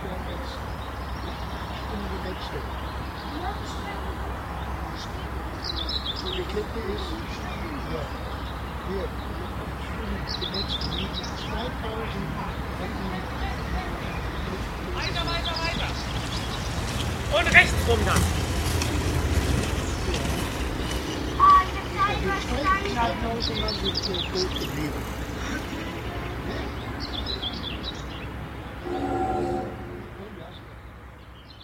werden jetzt umgewechselt. Die geklebte ist, ja, hier, die letzte liegt 2000. Weiter. Und rechts rum dann. Die 2000 sind tot geblieben.